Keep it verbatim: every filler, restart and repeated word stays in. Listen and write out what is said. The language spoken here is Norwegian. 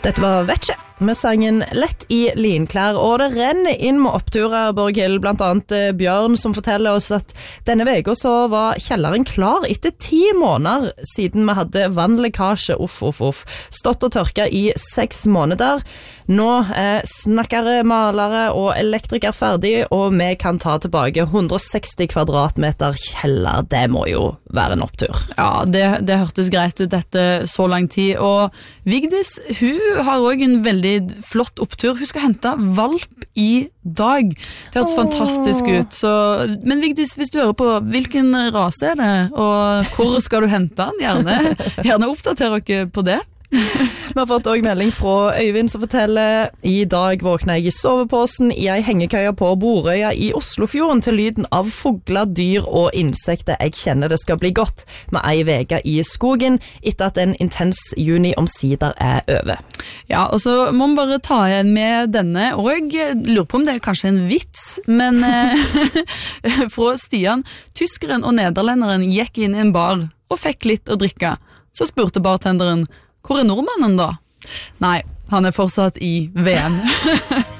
Dette var Vetsje med sangen Lett i linklær, og det renner inn med oppturer, Borghild, blant annet Bjørn, som forteller oss at denne veka så var kjelleren klar etter ti måneder siden vi hadde vannlekkasje, uff, uff, uff. Stått og tørka i seks måneder. Nå er snakkere, malere og elektriker ferdig, og vi kan ta tilbake hundre og seksti kvadratmeter kjeller. Det må jo være en opptur. Ja, det, det hørtes greit ut etter så lang tid, og Vigdis, hun har også en veldig flott opptur. Hun skal hente valp i dag. Det høres oh. fantastisk ut. Så, men Vigdis, hvis du hører på, hvilken rase er det? Og hvor skal du hente den? Gjerne, gjerne oppdater dere på det. Vi har fått også melding fra Øyvind som forteller: I dag våkner jeg i sovepåsen i ei hengekøye på Borøya i Oslofjorden til lyden av fugler, dyr og insekter. Jeg kjenner det skal bli godt med ei veke i skogen etter at en intens juni omsider er over. Ja, og så må man bare ta igjen med denne, og jeg lurer på om det er kanskje en vits, men fra Stian: tyskeren og nederlenderen gikk inn i en bar og fikk litt å drikke. Så spurte bartenderen: hvor er nordmannen da? Nei, han er fortsatt i V M.